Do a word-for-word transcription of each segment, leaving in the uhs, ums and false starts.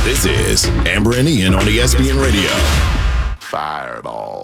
This is Amber and Ian on E S P N Radio. Fireball.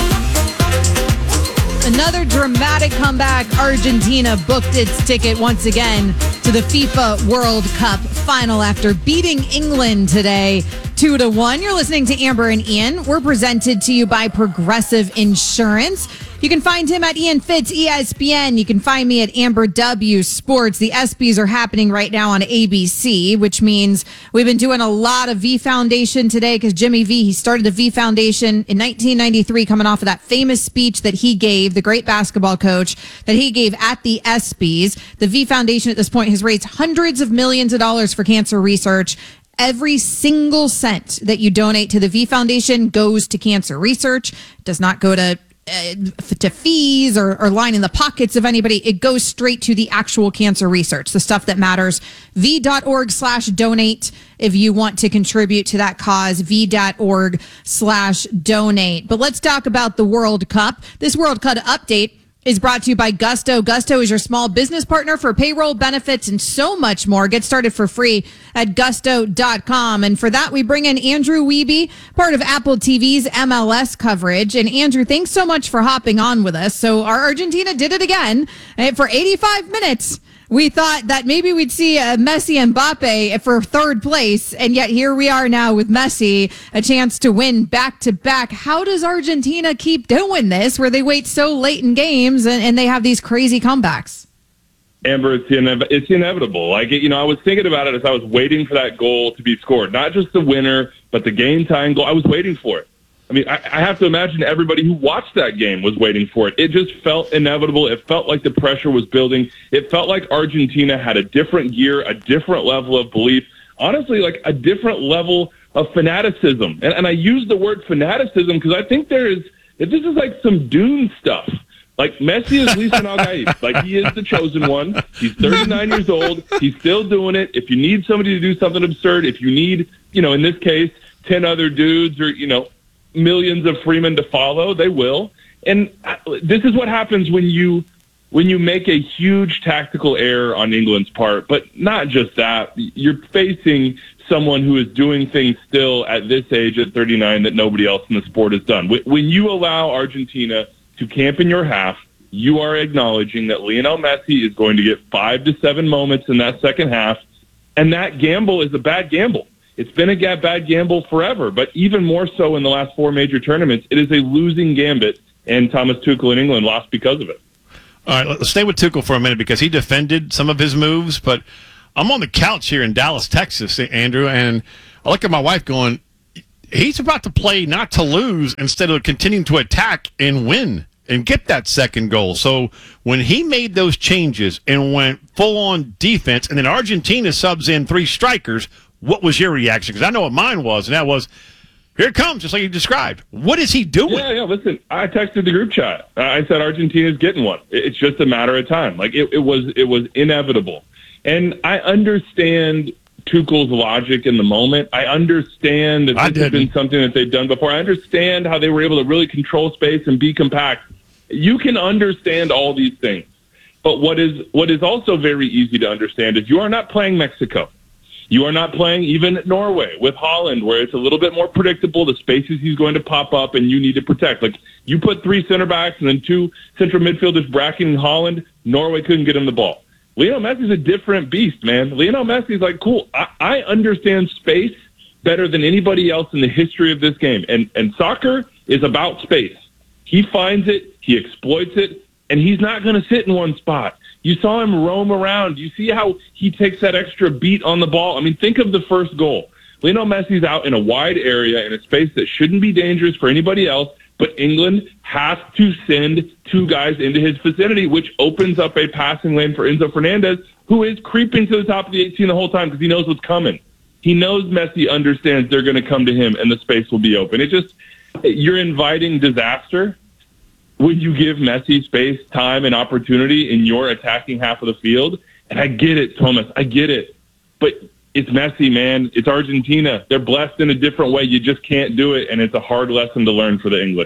Another dramatic comeback. Argentina booked its ticket once again to the FIFA World Cup final after beating England today two to one. You're listening to Amber and Ian. We're presented to you by Progressive Insurance. You can find him at Ian Fitz, E S P N. You can find me at Amber W Sports. The ESPYs are happening right now on A B C, which means we've been doing a lot of V Foundation today because Jimmy V, he started the V Foundation in nineteen ninety-three, coming off of that famous speech that he gave, the great basketball coach that he gave at the ESPYs. The V Foundation at this point has raised hundreds of millions of dollars for cancer research. Every single cent that you donate to the V Foundation goes to cancer research. It does not go to Uh, to fees or, or line in the pockets of anybody. It goes straight to the actual cancer research, the stuff that matters. V.org slash donate if you want to contribute to that cause. V.org slash donate. But let's talk about the World Cup. This World Cup update is brought to you by Gusto. Gusto is your small business partner for payroll, benefits, and so much more. Get started for free at gusto dot com. And for that, we bring in Andrew Wiebe, part of Apple T V's M L S coverage. And Andrew, thanks so much for hopping on with us. So our Argentina did it again. And for eighty-five minutes, we thought that maybe we'd see uh, Messi and Mbappe for third place, and yet here we are now with Messi, a chance to win back-to-back. How does Argentina keep doing this, where they wait so late in games and, and they have these crazy comebacks? Amber, it's, inev- it's inevitable. Like, you know, I was thinking about it as I was waiting for that goal to be scored. Not just the winner, but the game-tying goal. I was waiting for it. I mean, I, I have to imagine everybody who watched that game was waiting for it. It just felt inevitable. It felt like the pressure was building. It felt like Argentina had a different gear, a different level of belief, honestly, like a different level of fanaticism. And, and I use the word fanaticism because I think there is, this is like some Dune stuff. Like, Messi is Lisan Al-Gaib. Like, he is the chosen one. He's thirty-nine years old. He's still doing it. If you need somebody to do something absurd, if you need, you know, in this case, ten other dudes or, you know, millions of Freemen to follow, they will. And this is what happens when you when you make a huge tactical error on England's part. But not just that. You're facing someone who is doing things still at this age, at thirty-nine, that nobody else in the sport has done. When you allow Argentina to camp in your half, you are acknowledging that Lionel Messi is going to get five to seven moments in that second half, and that gamble is a bad gamble. It's been a bad gamble forever, but even more so in the last four major tournaments, it is a losing gambit, and Thomas Tuchel in England lost because of it. All right, let's stay with Tuchel for a minute because he defended some of his moves, but I'm on the couch here in Dallas, Texas, Andrew, and I look at my wife going, he's about to play not to lose instead of continuing to attack and win and get that second goal. So when he made those changes and went full-on defense, and then Argentina subs in three strikers, what was your reaction? Because I know what mine was, and that was, here it comes, just like you described. What is he doing? Yeah, yeah, listen, I texted the group chat. I said Argentina's getting one. It's just a matter of time. Like, it, it was it was inevitable. And I understand Tuchel's logic in the moment. I understand that this has been something that they've done before. I understand how they were able to really control space and be compact. You can understand all these things. But what is what is also very easy to understand is you are not playing Mexico. You are not playing even Norway with Haaland, where it's a little bit more predictable, the spaces he's going to pop up and you need to protect. Like, you put three center backs and then two central midfielders bracketing Haaland, Norway couldn't get him the ball. Lionel Messi's a different beast, man. Lionel Messi's like, cool, I, I understand space better than anybody else in the history of this game. And, and soccer is about space. He finds it, he exploits it, and he's not going to sit in one spot. You saw him roam around. You see how he takes that extra beat on the ball. I mean, think of the first goal. Lionel Messi's out in a wide area in a space that shouldn't be dangerous for anybody else, but England has to send two guys into his vicinity, which opens up a passing lane for Enzo Fernandez, who is creeping to the top of the eighteen the whole time because he knows what's coming. He knows Messi understands they're going to come to him and the space will be open. It just, you're inviting disaster when you give Messi space, time, and opportunity in your attacking half of the field. And I get it, Thomas. I get it. But it's Messi, man. It's Argentina. They're blessed in a different way. You just can't do it, and it's a hard lesson to learn for the English.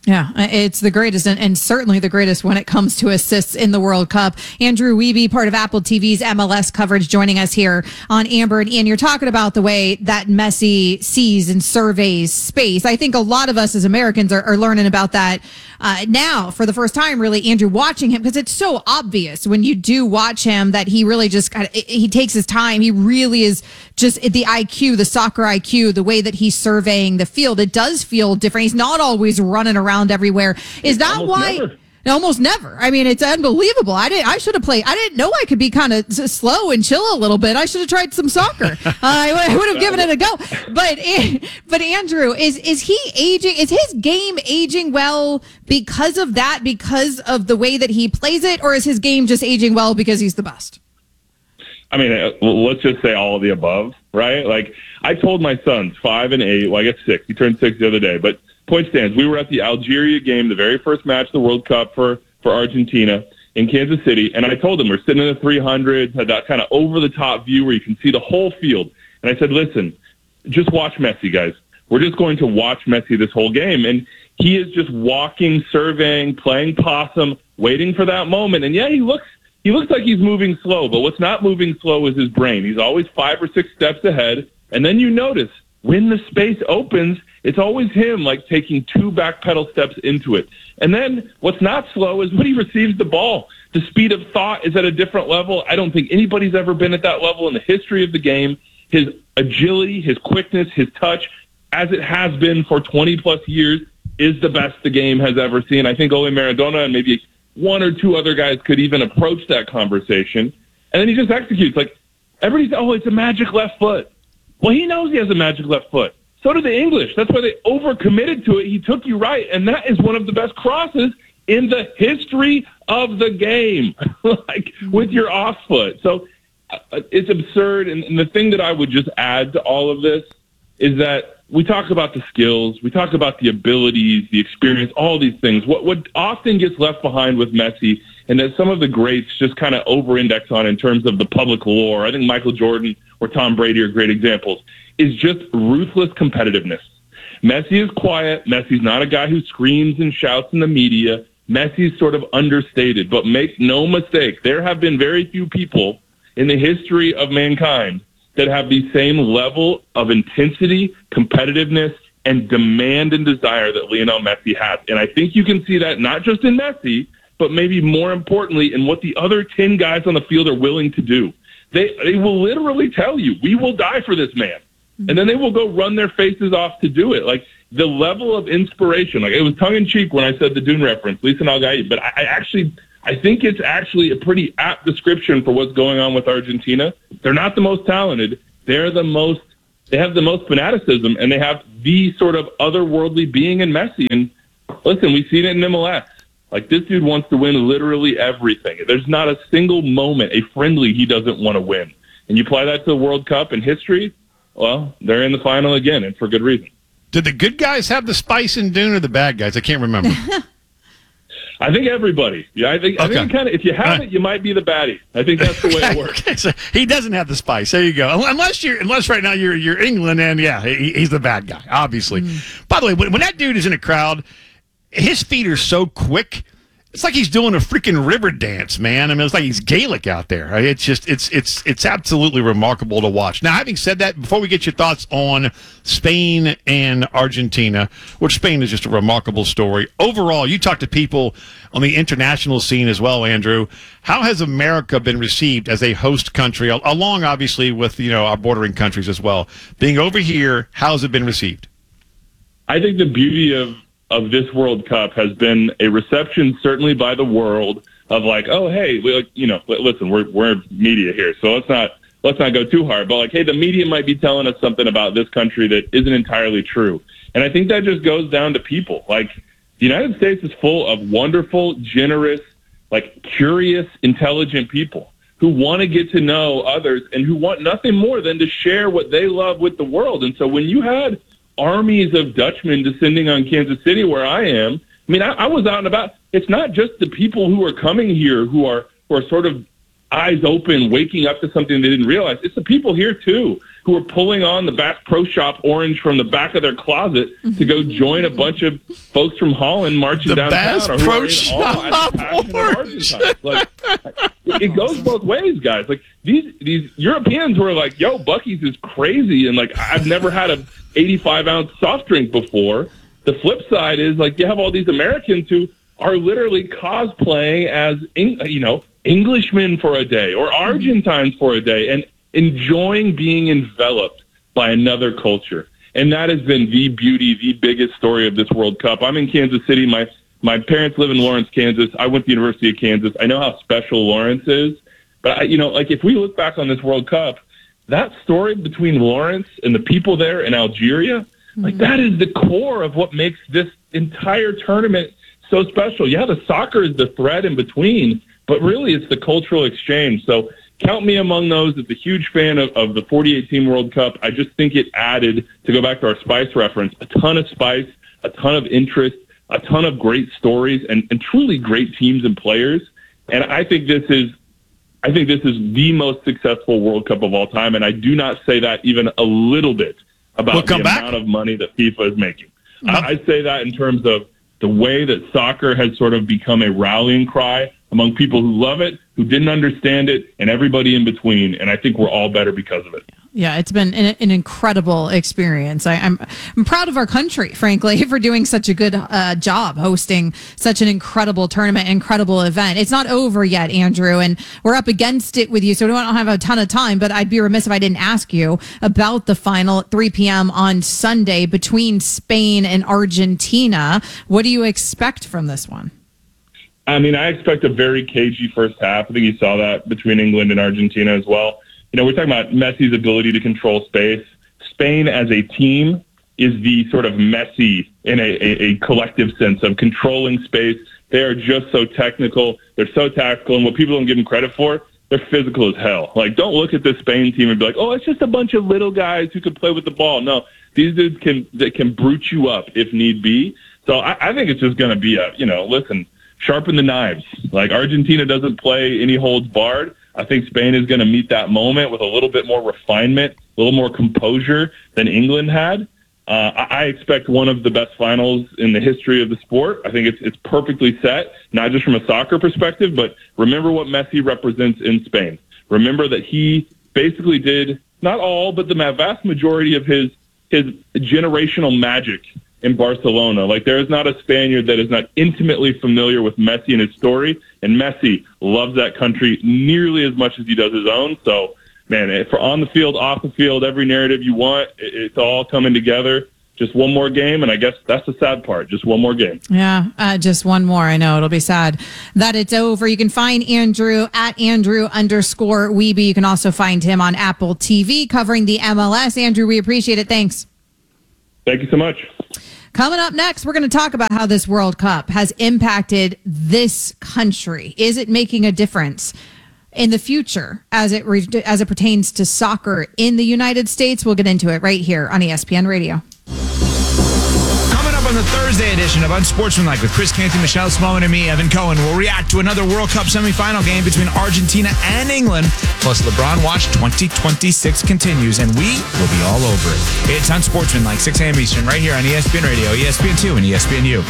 Yeah, it's the greatest and, and certainly the greatest when it comes to assists in the World Cup. Andrew Wiebe, part of Apple T V's M L S coverage, joining us here on Amber and Ian. You're talking about the way that Messi sees and surveys space. I think a lot of us as Americans are, are learning about that uh, now for the first time, really, Andrew, watching him, because it's so obvious when you do watch him that he really just kind of, he takes his time. He really is just the I Q, the soccer I Q, the way that he's surveying the field. It does feel different. He's not always running around everywhere. Is that almost why? Never. Almost never. I mean, it's unbelievable. I didn't. I should have played. I didn't know I could be kind of slow and chill a little bit. I should have tried some soccer. uh, I would have given it a go. But but Andrew, is is he aging? Is his game aging well because of that? Because of the way that he plays it, or is his game just aging well because he's the best? I mean, let's just say all of the above, right? Like, I told my sons, five and eight, well, I guess six. He turned six the other day. But point stands, we were at the Algeria game, the very first match of the World Cup for, for Argentina in Kansas City. And I told them, we're sitting in the three hundreds, had that kind of over-the-top view where you can see the whole field. And I said, listen, just watch Messi, guys. We're just going to watch Messi this whole game. And he is just walking, surveying, playing possum, waiting for that moment. And, yeah, he looks He looks like he's moving slow, but what's not moving slow is his brain. He's always five or six steps ahead. And then you notice when the space opens, it's always him like taking two back pedal steps into it. And then what's not slow is when he receives the ball. The speed of thought is at a different level. I don't think anybody's ever been at that level in the history of the game. His agility, his quickness, his touch, as it has been for twenty plus years, is the best the game has ever seen. I think Ole Maradona and maybe one or two other guys could even approach that conversation. And then he just executes. Like, everybody's, oh, it's a magic left foot. Well, he knows he has a magic left foot. So do the English. That's why they overcommitted to it. He took you right. And that is one of the best crosses in the history of the game, like with your off foot. So uh, it's absurd. And, and the thing that I would just add to all of this is that we talk about the skills, we talk about the abilities, the experience, all these things. What what often gets left behind with Messi, and that some of the greats just kind of over-index on in terms of the public lore, I think Michael Jordan or Tom Brady are great examples, is just ruthless competitiveness. Messi is quiet. Messi's not a guy who screams and shouts in the media. Messi's sort of understated. But make no mistake, there have been very few people in the history of mankind that have the same level of intensity, competitiveness, and demand and desire that Lionel Messi has. And I think you can see that not just in Messi, but maybe more importantly in what the other ten guys on the field are willing to do. They they will literally tell you, we will die for this man. And then they will go run their faces off to do it. Like, the level of inspiration, like, it was tongue-in-cheek when I said the Dune reference, Lisa Nalgai, but I, I actually... I think it's actually a pretty apt description for what's going on with Argentina. They're not the most talented. They're the most, they have the most fanaticism, and they have the sort of otherworldly being in Messi. And listen, we've seen it in M L S. Like, this dude wants to win literally everything. There's not a single moment, a friendly, he doesn't want to win. And you apply that to the World Cup and history, well, they're in the final again, and for good reason. Did the good guys have the spice in Dune or the bad guys? I can't remember. I think everybody. Yeah, I think. Okay. I think kind of. If you have it, you might be the baddie. I think that's the way it works. Okay, so he doesn't have the spice. There you go. Unless you're, unless right now you're you're England, and yeah, he, he's the bad guy, obviously. Mm. By the way, when, when that dude is in a crowd, his feet are so quick. It's like he's doing a freaking river dance, man. I mean, it's like he's Gaelic out there. It's just, it's, it's, it's absolutely remarkable to watch. Now, having said that, before we get your thoughts on Spain and Argentina, which Spain is just a remarkable story. Overall, you talk to people on the international scene as well, Andrew. How has America been received as a host country, along obviously with, you know, our bordering countries as well? Being over here, how has it been received? I think the beauty of of this World Cup has been a reception, certainly by the world, of like, oh, hey, we, you know, listen, we're we're media here, so let's not let's not go too hard. But like, hey, the media might be telling us something about this country that isn't entirely true, and I think that just goes down to people. Like, the United States is full of wonderful, generous, like curious, intelligent people who want to get to know others and who want nothing more than to share what they love with the world. And so when you had armies of Dutchmen descending on Kansas City, where I am, I mean, I, I was out and about. It's not just the people who are coming here who are who are sort of eyes open, waking up to something they didn't realize. It's the people here, too, who are pulling on the Bass Pro Shop orange from the back of their closet to go join a bunch of folks from Holland marching The downtown. Bass or who Pro are in awe at the Shop passion of orange. Argentines. Like, it goes both ways, guys. Like these these Europeans who are like, "Yo, Buc-ee's is crazy," and like, "I've never had a eighty-five ounce soft drink before." The flip side is like you have all these Americans who are literally cosplaying as, you know, Englishmen for a day or Argentines for a day and enjoying being enveloped by another culture. And that has been the beauty, the biggest story of this World Cup. I'm in Kansas City. My my parents live in Lawrence, Kansas. I went to the University of Kansas. I know how special Lawrence is. But, I, you know, like if we look back on this World Cup, that story between Lawrence and the people there in Algeria, like that is the core of what makes this entire tournament so special. Yeah, the soccer is the thread in between, but really it's the cultural exchange. So count me among those. It's a huge fan of, of the forty-eight team World Cup. I just think it added, to go back to our spice reference, a ton of spice, a ton of interest, a ton of great stories, and, and truly great teams and players. And I think this is I think this is the most successful World Cup of all time, and I do not say that even a little bit about We'll the come back. amount of money that FIFA is making. Uh-huh. I, I say that in terms of the way that soccer has sort of become a rallying cry among people who love it, who didn't understand it, and everybody in between. And I think we're all better because of it. Yeah, it's been an, an incredible experience. I, I'm I'm proud of our country, frankly, for doing such a good uh, job hosting such an incredible tournament, incredible event. It's not over yet, Andrew, and we're up against it with you, so we don't have a ton of time, but I'd be remiss if I didn't ask you about the final at three p.m. on Sunday between Spain and Argentina. What do you expect from this one? I mean, I expect a very cagey first half. I think you saw that between England and Argentina as well. You know, we're talking about Messi's ability to control space. Spain as a team is the sort of Messi in a, a, a collective sense of controlling space. They are just so technical. They're so tactical. And what people don't give them credit for, they're physical as hell. Like, don't look at this Spain team and be like, oh, it's just a bunch of little guys who can play with the ball. No, these dudes can, they can brute you up if need be. So I, I think it's just going to be a, you know, listen, sharpen the knives. Like, Argentina doesn't play any holds barred. I think Spain is going to meet that moment with a little bit more refinement, a little more composure than England had. Uh, I expect one of the best finals in the history of the sport. I think it's it's perfectly set, not just from a soccer perspective, but remember what Messi represents in Spain. Remember that he basically did not all, but the vast majority of his his generational magic in Barcelona. Like, there is not a Spaniard that is not intimately familiar with Messi and his story, and Messi loves that country nearly as much as he does his own. So, man, for on the field, off the field, every narrative you want, it's all coming together. Just one more game, and I guess that's the sad part. Just one more game. Yeah, uh, just one more. I know it'll be sad that it's over. You can find Andrew at Andrew underscore Wiebe. You can also find him on Apple T V covering the M L S. Andrew, we appreciate it. Thanks. Thank you so much. Coming up next, we're going to talk about how this World Cup has impacted this country. Is it making a difference in the future as it re- as it pertains to soccer in the United States? We'll get into it right here on E S P N Radio. Coming up on the Thursday edition of Unsportsmanlike with Chris Canty, Michelle Smallman, and me, Evan Cohen, we'll react to another World Cup semifinal game between Argentina and England. Plus, LeBron Watch twenty twenty-six continues, and we will be all over it. It's Unsportsmanlike, six a.m. Eastern, right here on E S P N Radio, E S P N two, and E S P N U.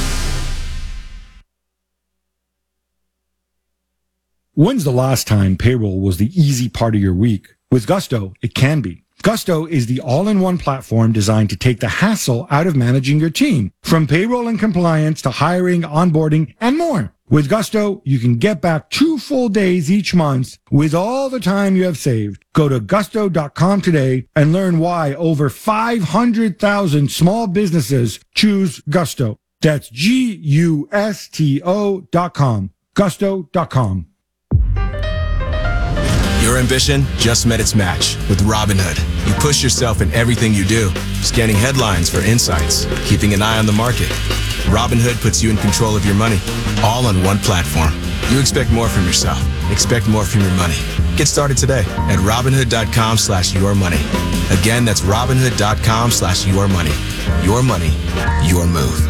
When's the last time payroll was the easy part of your week? With Gusto, it can be. Gusto is the all-in-one platform designed to take the hassle out of managing your team, from payroll and compliance to hiring, onboarding, and more. With Gusto, you can get back two full days each month with all the time you have saved. Go to gusto dot com today and learn why over five hundred thousand small businesses choose Gusto. That's G U S T O dot com. gusto dot com. Your ambition just met its match with Robinhood. You push yourself in everything you do, scanning headlines for insights, keeping an eye on the market. Robinhood puts you in control of your money, all on one platform. You expect more from yourself. Expect more from your money. Get started today at Robinhood dot com slash your money. Again, that's Robinhood dot com slash your money. Your money, your move.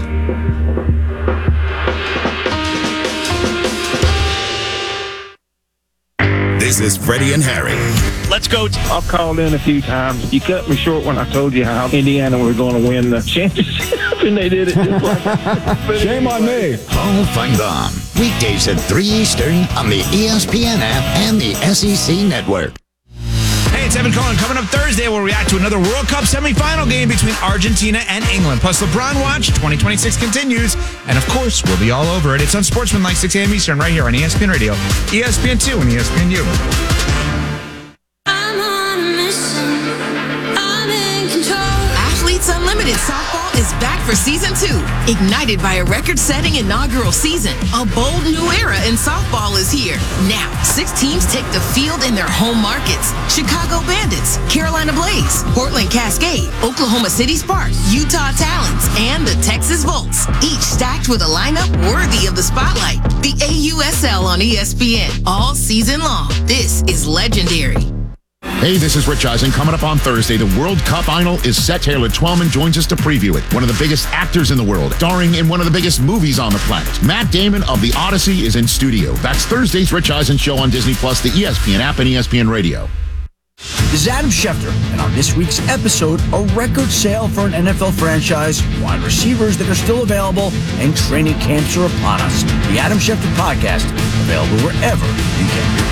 This is Freddie and Harry. Let's go. To- I've called in a few times. You cut me short when I told you how Indiana was going to win the championship, and they did it just like Shame on me. Hall of Fun weekdays at three Eastern on the E S P N app and the S E C network. Hey, it's Evan Cohen. Coming up Thursday, we'll react to another World Cup semifinal game between Argentina and England. Plus, LeBron Watch twenty twenty-six continues. And, of course, we'll be all over it. It's on Sportsman, like six a.m. Eastern, right here on E S P N Radio, E S P N two, and E S P N U. I'm on a mission. I'm in control. Athletes Unlimited Softball is back for season two. Ignited by a record-setting inaugural season, a bold new era in softball is here. Now, six teams take the field in their home markets. Chicago Bandits, Carolina Blaze, Portland Cascade, Oklahoma City Sparks, Utah Talons, and the Texas Volts. Each stacked with a lineup worthy of the spotlight. The A U S L on E S P N all season long. This is legendary. Hey, this is Rich Eisen. Coming up on Thursday, the World Cup final is set. Taylor Twellman joins us to preview it. One of the biggest actors in the world, starring in one of the biggest movies on the planet. Matt Damon of The Odyssey is in studio. That's Thursday's Rich Eisen show on Disney Plus, the E S P N app, and E S P N Radio. This is Adam Schefter, and on this week's episode, a record sale for an N F L franchise, wide receivers that are still available, and training camps are upon us. The Adam Schefter Podcast, available wherever you get your